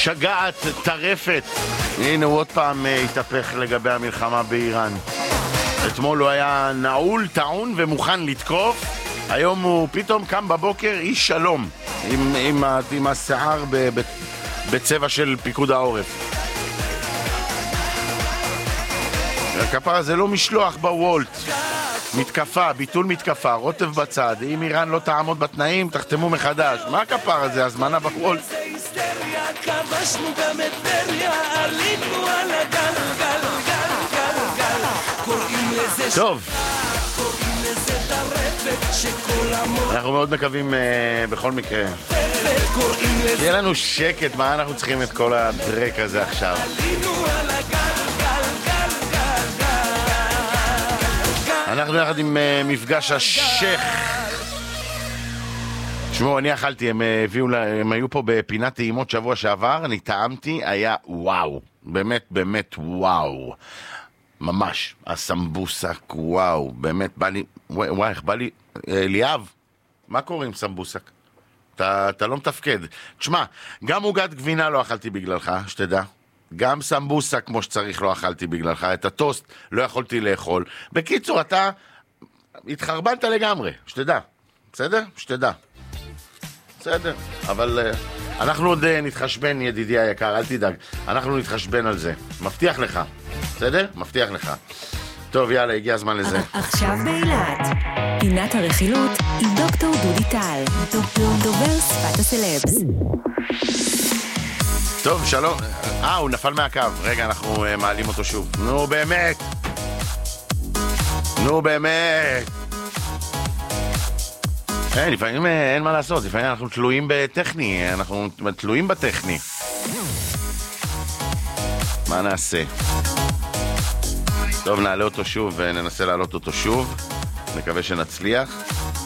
שגעת, טרפת. הנה הוא עוד פעם התהפך לגבי המלחמה באיראן. אתמול הוא היה נעול, טעון ומוכן לתקוף. היום הוא פתאום קם בבוקר איש שלום עם השיער בצבע של פיקוד העורף. הכפרה זה לא משלוח בוולט. מתקפה, ביטול מתקפה, רוטב בצד. אם איראן לא תעמוד בתנאים, תחתמו מחדש. מה הכפרה זה? הזמנה בוולט. כבשנו גם את טבריה, עלינו על הגל, גל, גל, גל, גל. קוראים לזה טוב. קוראים לזה טרפת, שכל המור... אנחנו מאוד מקווים בכל מקרה. קוראים לזה... תהיה לנו שקט, מה אנחנו צריכים את כל הדרק הזה עכשיו? עלינו על הגל, גל, גל, גל, גל. אנחנו יחד עם מפגש השייח. תשמעו, אני אכלתי, הם היו פה בפינת טעימות שבוע שעבר, אני טעמתי, היה וואו, באמת באמת וואו, ממש, הסמבוסק וואו, באמת בא לי, וואי, איך בא לי, ליאב, מה קורה עם סמבוסק? אתה לא מתפקד. תשמע, גם עוגת גבינה לא אכלתי בגללך, שתדע, גם סמבוסק כמו שצריך לא אכלתי בגללך, את הטוסט לא יכולתי לאכול, בקיצור, אתה התחרבנת לגמרי, שתדע, בסדר? שתדע. בסדר, אבל אנחנו עוד נתחשבן, ידידי היקר, אל תדאג, אנחנו נתחשבן על זה, מבטיח לך, בסדר? מבטיח לך. טוב, יאללה, הגיע הזמן לזה. עכשיו באילת, פינת הרכילות עם דוקטור דודי טל, דובר שפת הסלבס. טוב, שלום. הוא נפל מהקו, רגע, אנחנו מעלים אותו שוב. נו באמת, נו באמת. לפעמים אין מה לעשות, לפעמים אנחנו תלויים בטכני, אנחנו תלויים בטכני. מה נעשה? טוב, נעלה אותו שוב וננסה להעלות אותו שוב, נקווה שנצליח.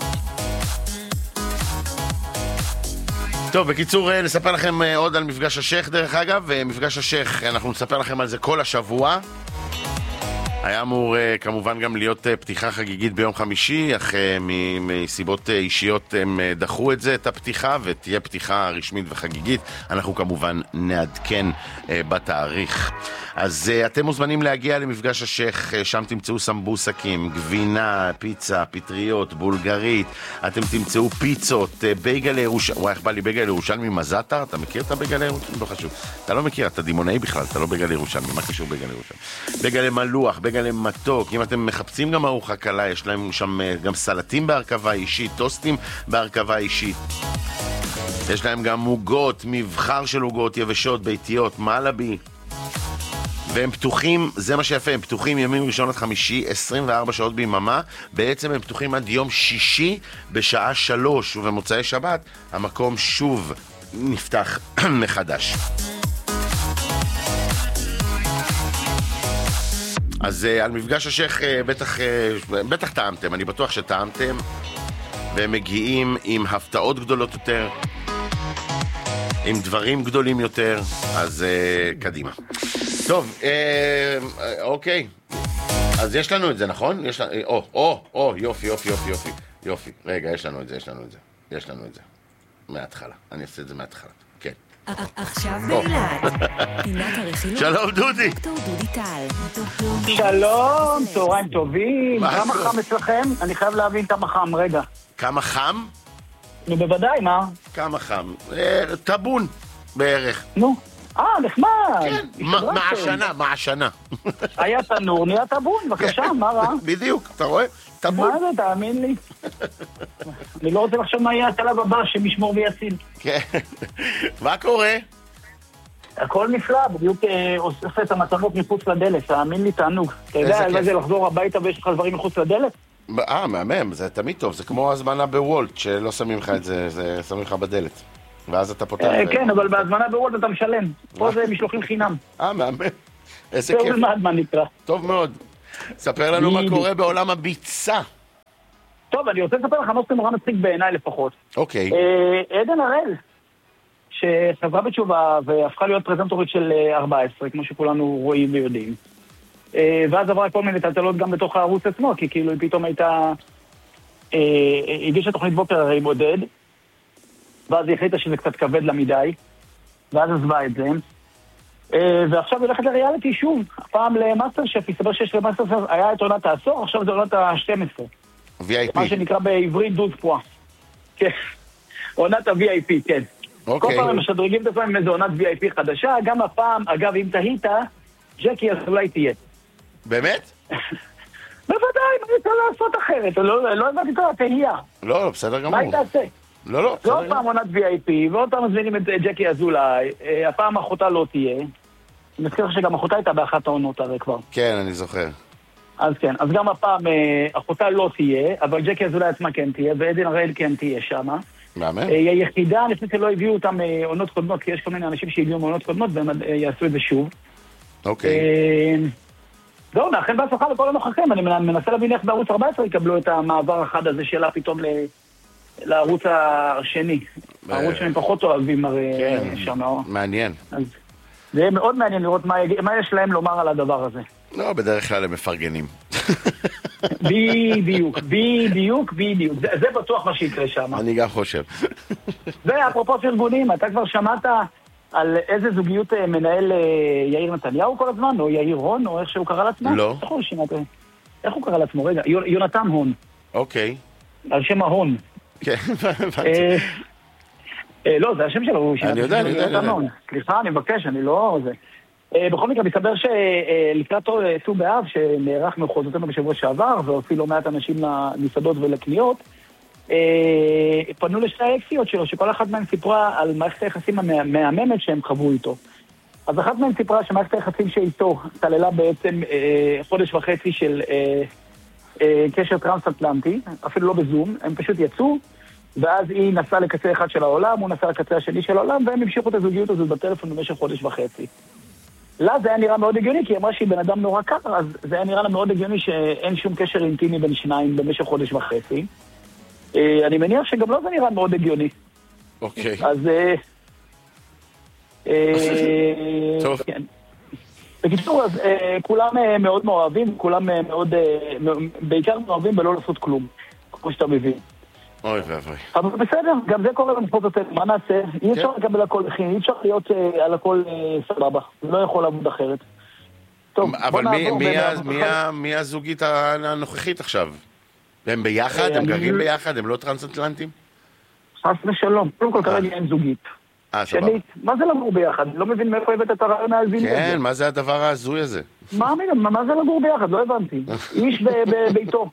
טוב, בקיצור, נספר לכם עוד על מפגש השייח דרך אגב, מפגש השייח, אנחנו נספר לכם על זה כל השבוע. היה אמור כמובן גם להיות פתיחה חגיגית ביום חמישי, אך מסיבות אישיות הם דחו את זה, את הפתיחה, ותהיה פתיחה רשמית וחגיגית. אנחנו כמובן נעדכן בתאריך. אז אתם מוזמנים להגיע למפגש השייח, שם תמצאו סמבוסקים, גבינה, פיצה, פטריות, בולגרית, אתם תמצאו פיצות, בייגל ירושלמי, וואי, איך בא לי בייגל ירושלמי מזאטה? אתה מכיר את הבייגל ירושלמי? לא חשוב. אתה לא מכיר, אתה דימונאי בכלל, אתה לא בייגל ירושלמי, מה קשור בייגל ירושלמי? בייגל מלוח, בייגל מתוק, אם אתם מחפשים גם ארוחה קלה, יש להם שם גם סלטים בהרכבה אישית, טוסטים בהרכבה אישית. יש להם גם עוגות, מבחר של עוגות יבשות, ביתיות, מלאבי. והם פתוחים, זה מה שיפה, הם פתוחים ימים ראשון עד חמישי, 24 שעות ביממה, בעצם הם פתוחים עד יום שישי בשעה 3, ובמוצאי שבת המקום שוב נפתח מחדש. אז על מפגש השייח בטח טעמתם, אני בטוח שטעמתם, והם מגיעים עם הפתעות גדולות יותר, עם דברים גדולים יותר, אז קדימה. טוב, אוקיי, אז יש לנו את זה, נכון? יש לנו, יופי, יופי, יופי, יופי, יופי, רגע, יש לנו את זה, יש לנו את זה, מההתחלה, אני אעשה את זה מההתחלה, כן. עכשיו באילת, פינת הרכילות. שלום דודי. דוקטור דודי טל. שלום, צהריים טובים. כמה חם אצלכם? אני חייב להבין כמה חם, רגע. כמה חם? נו, בוודאי, מה? כמה חם? טבון בערך. נו, נחמד. כן, מעשנה. היה תנור, נהיה טבון, בבקשה, מה רע? בדיוק, אתה רואה? טבון. מה זה, תאמין לי. אני לא רוצה לחשוב מה יהיה השלב הבא שמשמור ויציל. כן. מה קורה? הכל נפלא, בדיוק אוסף את המתנות מחוץ לדלת, תאמין לי, תענוג. אתה יודע, מה זה לחזור הביתה ויש לך דברים מחוץ לדלת? מהמם, זה תמיד טוב, זה כמו הזמנה בוולט, שלא שמים לך את זה, זה שמים לך בדלת. ואז אתה פותח... כן, אבל בהזמנה בוולט אתה משלם. פה זה משלוחים חינם. מהמם. איזה כיף. טוב מאוד, מה נקרא. טוב מאוד. ספר לנו מה קורה בעולם הביצה. טוב, אני רוצה לספר לך נושא נורא מצחיק בעיניי לפחות. אוקיי. עדן הראל, שחזרה בתשובה והפכה להיות פרזנטורית של 14, כמו שכולנו רואים ויודעים. ואז עברה כל מיני טלטלות גם בתוך הערוץ עצמו, כי כאילו היא פתאום הייתה... הגישה תוכנית בוקר הרי בודד, ואז היא החליטה שזה קצת כבד לה מדי, ואז עזבה את זה. ועכשיו היא הולכת לריאליטי שוב, הפעם למאסטר שף, מסתבר שיש למאסטר שף, היה את עונת העשור, עכשיו זה עונת ה-12. VIP. מה שנקרא בעברית דוז פואה. כן, עונת ה-VIP, כן. כל פעם הם משדרגים את עצמם עם איזו עונת VIP חדשה, גם הפעם, אגב, אם תהית, ג'קי אז אולי תהיה. באמת? בוודאי, מה אתה לעשות אחרת? לא הבנתי את התהייה. לא, בסדר גמור. מה היא תעשה? לא, זה עוד פעם עונת VIP, ועוד פעם מזמינים את ג'קי אזולאי, הפעם אחותה לא תהיה. אני מזכיר לך שגם אחותה הייתה באחת העונות הרי כבר. כן, אני זוכר. אז כן, אז גם הפעם אחותה לא תהיה, אבל ג'קי אזולאי עצמה כן תהיה, ועדן הראל כן תהיה שמה. מאמן? היא היחידה, אני חושב שלא הביאו אותם עונות קודמות, כי יש כל מיני אנשים שהביאו מעונות קודמות, והם יעשו את זה שוב. אוקיי. זהו, מאחל בהצלחה לכל הנוכחים, אני מנסה להבין איך בערוץ 14 יקבלו את המעבר החד הזה שלה פתאום לערוץ השני. הערוץ שהם פחות אוהבים הרי שם. מעניין. אז זה יהיה מאוד מעניין לראות מה יש להם לומר על הדבר הזה. לא, בדרך כלל הם מפרגנים. בדיוק. זה בטוח מה שיקרה שם. אני גם חושב. ואפרופו פרגונים, אתה כבר שמעת על איזה זוגיות מנהל יאיר נתניהו כל הזמן, או יאיר הון, או איך שהוא קרא לעצמו? לא. איך הוא קרא לעצמו? רגע, יונתן הון. אוקיי. על שם ההון. כן, הבנתי. לא, זה השם שלו. אני יודע. סליחה, אני מבקש, אני לא... בכל מקרה, מסתבר שלקראת ט"ו באב, שנערך מחוזותינו בשבוע שעבר, והוציא לא מעט אנשים למסעדות ולקניות, פנו לשתי האקסיות שלו, שכל אחת מהן סיפרה על מערכת היחסים המהממת שהם חוו איתו. אז אחת מהן סיפרה שמערכת היחסים שאיתו כללה בעצם חודש וחצי של קשר טרנס-אטלנטי, אפילו לא בזום, הם פשוט יצאו, ואז היא נסעה לקצה אחד של העולם, הוא נסע לקצה השני של העולם, והם המשיכו את הזוגיות הזאת בטלפון במשך חודש וחצי. לה זה היה נראה מאוד הגיוני, כי היא אמרה שהיא בן אדם נורא קר, אז זה היה נראה לה מאוד הגיוני שאין שום קשר אינטימי בין שניים במשך חודש וחצי. אני מניח שגם לא זה נראה מאוד הגיוני. אוקיי. אז... טוב. בקיצור, אז כולם מאוד מאוהבים, כולם מאוד... בעיקר מאוהבים בלא לעשות כלום, כמו שאתה מבין. אוי ואבוי. אבל בסדר, גם זה קורה במחוזותינו, מה נעשה? אי אפשר לקבל הכל, אי אפשר להיות על הכל סבבה, זה לא יכול לעבוד אחרת. טוב, אבל מי הזוגית הנוכחית עכשיו? הם ביחד? הם גרים ביחד? הם לא טרנס-אטלנטים? חס ושלום, קודם כל כרגע אין זוגית. סבבה. שנית, מה זה לגור ביחד? לא מבין מאיפה הבאת את הרעיון ההזוי הזה. כן, מה זה הדבר ההזוי הזה? מה זה לגור ביחד? לא הבנתי. איש בביתו.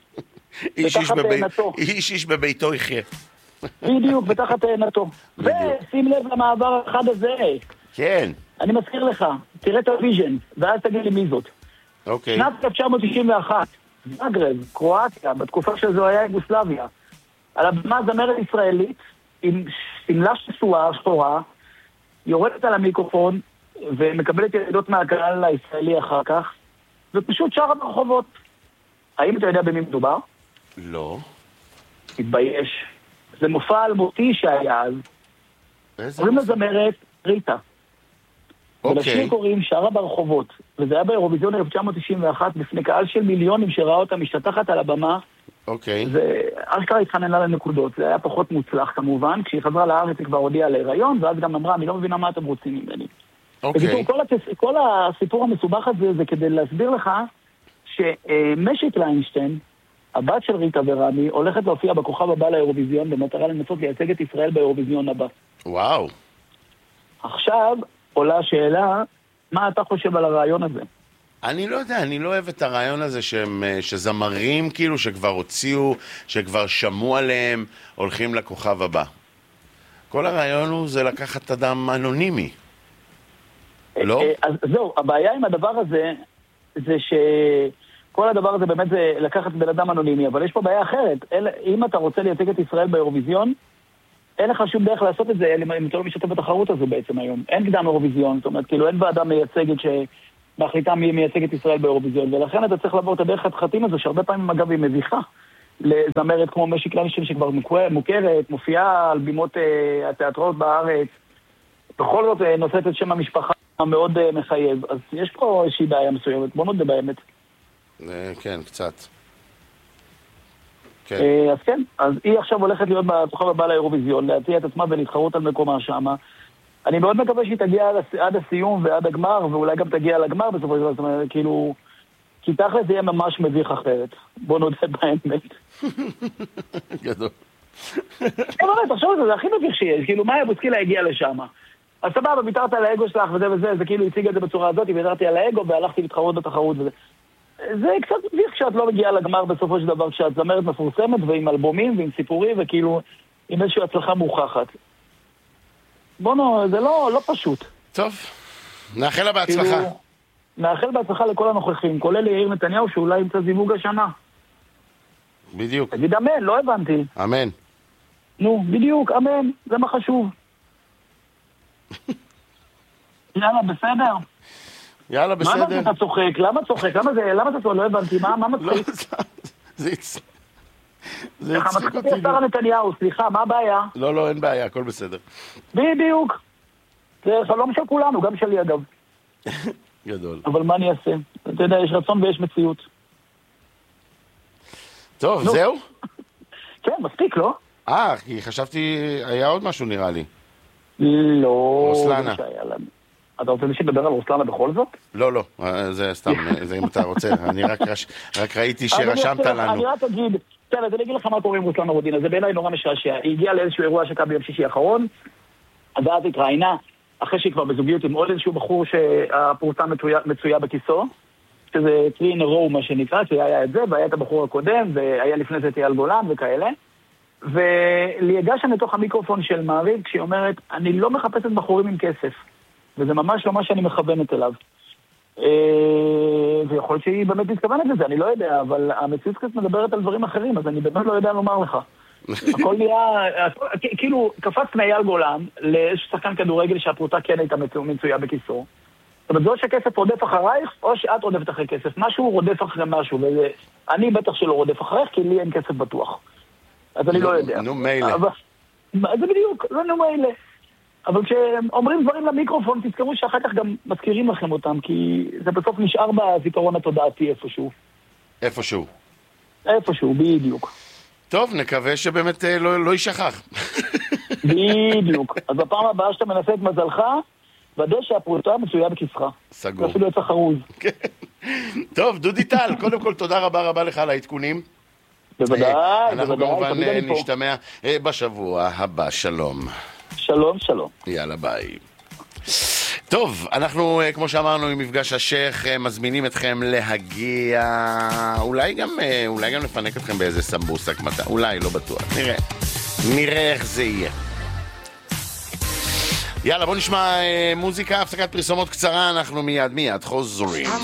איש בביתו יחיה. בדיוק, בתחת תאנתו. ושים לב למעבר האחד הזה. כן. אני מזכיר לך, תראה את הוויז'ן, ואז תגיד לי מי זאת. אוקיי. שנת 1991, זאגרב, קרואטיה, בתקופה שזו היה יוגוסלביה. על הבמה זמרת ישראלית, עם סמלה שחורה, יורדת על המיקרופון, ומקבלת ירידות מהקהל הישראלי אחר כך, ופשוט שרה ברחובות. האם אתה יודע במי מדובר? לא. תתבייש. זה מופע אלמותי שהיה אז. קוראים לזמרת ריטה. ולשיר קוראים שרה ברחובות. וזה היה באירוויזיון 1991 בפני קהל של מיליונים שראה אותה משתתחת על הבמה. אוקיי. ואשכרה התחננה לנקודות. זה היה פחות מוצלח כמובן. כשהיא חזרה לארץ היא כבר הודיעה להיריון, ואז גם אמרה, אני לא מבינה מה אתם רוצים ממני. אוקיי. כל הסיפור המסובך הזה זה כדי להסביר לך שמשית ליינשטיין, הבת של ריטה ורמי, הולכת להופיע בכוכב הבא לאירוויזיון במטרה לנסות לייצג את ישראל באירוויזיון הבא. וואו. עכשיו עולה השאלה, מה אתה חושב על הרעיון הזה? אני לא יודע, אני לא אוהב את הרעיון הזה שזמרים כאילו שכבר הוציאו, שכבר שמעו עליהם, הולכים לכוכב הבא. כל הרעיון הוא זה לקחת אדם אנונימי. לא? אז זהו, הבעיה עם הדבר הזה זה שכל הדבר הזה באמת זה לקחת בן אדם אנונימי, אבל יש פה בעיה אחרת. אם אתה רוצה לייצג את ישראל באירוויזיון, אין לך שום דרך לעשות את זה אם אתה לא משתתף בתחרות הזו בעצם היום. אין קדם אירוויזיון, זאת אומרת, כאילו אין ועדה מייצגת שמחליטה מי מייצג את ישראל באירוויזיון, ולכן אתה צריך לעבור את הדרך החתחתים הזו, שהרבה פעמים אגב היא מביכה לזמרת כמו משית ליינשטיין שכבר מוכרת, מופיעה על בימות התיאטראות בארץ, בכל זאת נושאת את שם המשפחה מאוד מחייב. אז יש פה איזושהי בעיה מסוימת, בוא נודה באמת. כן, קצת. אז כן, אז היא עכשיו הולכת להיות בכוכב הבא לאירוויזיון, להציע את עצמה ולהתחרות על מקומה שמה. אני מאוד מקווה שהיא תגיע עד הסיום ועד הגמר, ואולי גם תגיע לגמר בסופו של דבר, זאת אומרת, כאילו, כי תכל'ס זה יהיה ממש מביך אחרת. בוא נודה באמת. גדול. כן, באמת, תחשוב את זה, זה הכי מביך שיש, כאילו, מאיה בוסקילה הגיעה לשם. אז סבבה, ויתרת על האגו שלך וזה וזה, זה כאילו הציג את זה בצורה הזאת, ויתרתי על האגו והלכתי להתחרות בתחרות וזה. זה קצת מביך כשאת לא מגיעה לגמר בסופו של דבר, כשאת זמרת מפורסמת ועם אלבומים ועם סיפורים וכאילו עם איזושהי הצלחה מוכחת. בונו, זה לא פשוט. טוב, נאחל לה בהצלחה. כאילו, נאחל בהצלחה לכל הנוכחים, כולל יאיר נתניהו שאולי ימצא זיווג השנה. בדיוק. תגיד אמן, לא הבנתי. אמן. נו, בדיוק, אמן, זה מה חשוב. יאללה, בסדר. יאללה, בסדר. מה אתה צוחק? למה צוחק? למה אתה צוחק? לא הבנתי, מה מצחיק? זה הצחיק אותי. שרה נתניהו, סליחה, מה הבעיה? לא, אין בעיה, הכל בסדר. בדיוק. זה חלום של כולנו, גם שלי אגב. גדול. אבל מה אני אעשה? אתה יודע, יש רצון ויש מציאות. טוב, זהו? כן, מספיק, לא? כי חשבתי, היה עוד משהו נראה לי. לא. רוסלנה. אתה רוצה לדבר על רוסלנה בכל זאת? לא, זה סתם, זה אם אתה רוצה. אני רק ראיתי שרשמת לנו. אני רק אגיד, אז אני אגיד לך מה קורה עם רוסלנה רודינה, זה בעיניי נורא משעשע. היא הגיעה לאיזשהו אירוע שקרה ביום שישי האחרון, ואז התראיינה, אחרי שהיא כבר בזוגיות עם עוד איזשהו בחור שהפורסם מצויה בכיסו, שזה 3 in a row מה שנקרא, שהיה את זה, והיה את הבחור הקודם, והיה לפני זה אייל גולן וכאלה. והיא הגשה לתוך המיקרופון של מעריב, כשהיא אומרת, אני לא מחפשת בחורים עם כסף. וזה ממש לא מה שאני מכוונת אליו. ויכול להיות שהיא באמת מתכוונת לזה, אני לא יודע, אבל המציאות קצת מדברת על דברים אחרים, אז אני באמת לא יודע לומר לך. הכל נהיה, כאילו, קפץ מאייל גולן לאיזשהו שחקן כדורגל שהפרוטה כן הייתה מצויה בכיסו. זאת אומרת, זו שכסף רודף אחרייך, או שאת רודפת אחרי כסף. משהו רודף אחרי משהו, ואני בטח שלא רודף אחריך, כי לי אין כסף בטוח. אז אני לא יודע. נו, מילא. זה בדיוק, זה נו מילא. אבל כשאומרים דברים למיקרופון, תזכרו שאחר כך גם מזכירים לכם אותם, כי זה בסוף נשאר בזיכרון התודעתי איפשהו. איפשהו, בדיוק. טוב, נקווה שבאמת לא יישכח. בדיוק. אז בפעם הבאה שאתה מנסה את מזלך, ודא שהפרוטה מצויה בכיסך. סגור. ואפילו יצא חרוז. טוב, דודי טל, קודם כל תודה רבה לך על העדכונים. בוודאי, אנחנו כמובן נשתמע בשבוע הבא. שלום. שלום. יאללה, ביי. טוב, אנחנו, כמו שאמרנו, עם מפגש השייך, מזמינים אתכם להגיע, אולי גם לפנק אתכם באיזה סמבוסק מתי, אולי, לא בטוח, נראה איך זה יהיה. יאללה, בוא נשמע מוזיקה, הפסקת פרסומות קצרה, אנחנו מיד חוזרים.